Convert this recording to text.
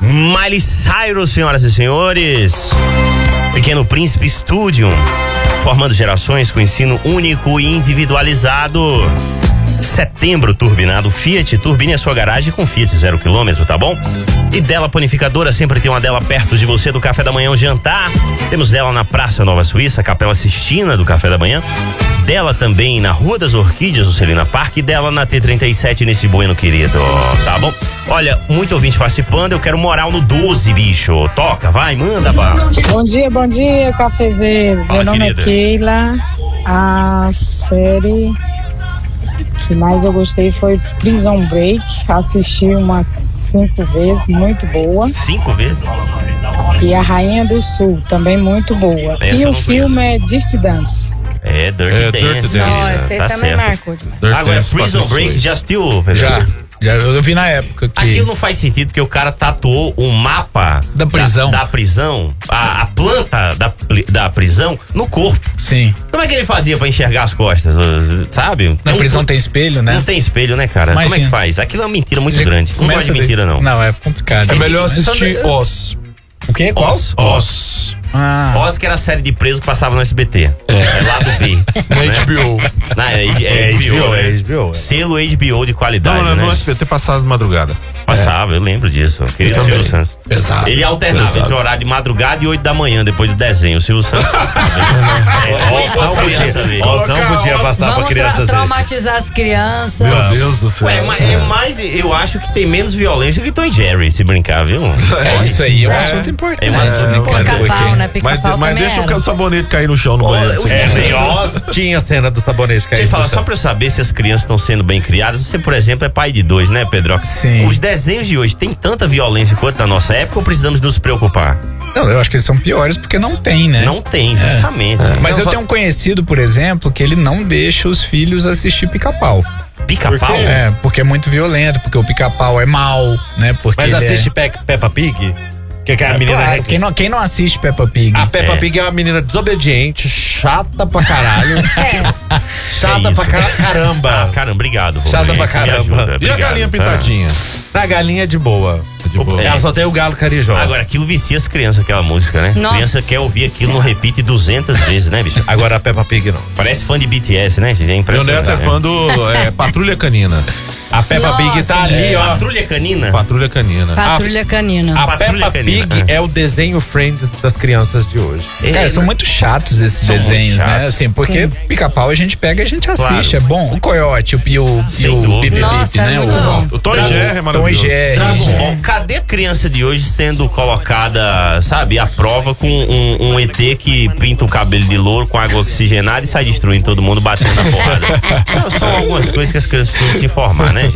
Miley Cyrus, senhoras e senhores. Pequeno Príncipe Studio, formando gerações com ensino único e individualizado. Setembro turbinado Fiat, turbine a sua garagem com Fiat 0 km, tá bom? E Dela Panificadora, sempre tem uma dela perto de você do café da manhã ao jantar. Temos dela na Praça Nova Suíça, Capela Sistina do café da manhã. Dela também na Rua das Orquídeas, no Celina Parque. E dela na T37, nesse Bueno querido, tá bom? Olha, muito ouvinte participando, eu quero moral no 12, bicho. Toca, vai, manda, pá. Bom dia, cafezeiros. Meu nome é Keila. A série que mais eu gostei foi Prison Break. Assisti umas 5 vezes, muito boa. 5 vezes? E A Rainha do Sul, também muito boa. Essa e o filme é Dirty Dance. É, Dirty Dance. Esse aí tá também marcou. Agora, Prison Break, já assistiu, Pedro? Já, eu vi na época que... Aquilo não faz sentido porque o cara tatuou um mapa da prisão, da prisão, a planta da prisão no corpo. Sim. Como é que ele fazia pra enxergar as costas, sabe? Na prisão tem espelho, né? Não tem espelho, né, cara? Imagina. Como é que faz? Aquilo é uma mentira muito grande. Não gosto de mentira, não. Não, é complicado. É melhor assistir Oz. O quê? Qual? Oz. Oz, que era a série de preso que passava no SBT. É lá do B. Na HBO. HBO. Selo HBO de qualidade, né? No SBT passava de madrugada. Passava, eu lembro disso. Querido Silvio Santos. Exato. Ele alternava entre o horário de madrugada e 8 da manhã, depois do desenho. O Silvio Santos. Não podia passar pra crianças. Traumatizar as crianças. Meu Deus do céu. É mais, eu acho que tem menos violência que Tom e Jerry, se brincar, viu? Isso aí é um assunto importante. É um assunto importante. Pica-pau, né? Pica-pau Mas deixa o sabonete cair no chão no banheiro. Tinha a cena do sabonete cair. Deixa eu falar, só pra eu saber se as crianças estão sendo bem criadas. Você, por exemplo, é pai de 2, né, Pedro? Sim. Os desenhos de hoje têm tanta violência quanto na nossa época ou precisamos nos preocupar? Não, eu acho que eles são piores porque não tem, né? Não tem, justamente. Mas eu tenho um conhecido, por exemplo, que ele não deixa os filhos assistir Pica-Pau. Pica-Pau? Porque é muito violento, porque o Pica-Pau é mau, né? Porque mas assiste Peppa Pig? Que é a menina claro, quem não assiste Peppa Pig? A Peppa Pig é uma menina desobediente, chata pra caralho. Chata pra caramba. Caramba, obrigado. Chata pra caramba. E a galinha pintadinha? A galinha é de boa. Ela só tem o galo carijó. Agora, aquilo vicia as crianças, aquela música, né? Nossa. Criança quer ouvir aquilo, não repite 200 vezes, né, bicho? Agora a Peppa Pig não. Parece fã de BTS, né, gente? É Meu impressionante. neto é fã do Patrulha Canina. A Peppa Pig tá ali, ó. Patrulha Canina? Patrulha Canina. Patrulha Canina. A Peppa Pig é o desenho Friends das crianças de hoje. Cara, são muito chatos esses desenhos, né? Assim, porque Pica-Pau a gente pega e a gente assiste, é bom. O Coyote e o Bip Nossa, né? muito O Tom e Jerry é Tom e maravilhoso. Jerry. Dragon Ball. Cadê a criança de hoje sendo colocada, sabe, à prova com um ET que pinta o cabelo de louro com água oxigenada e sai destruindo todo mundo, batendo na porrada? São algumas coisas que as crianças precisam se informar, né?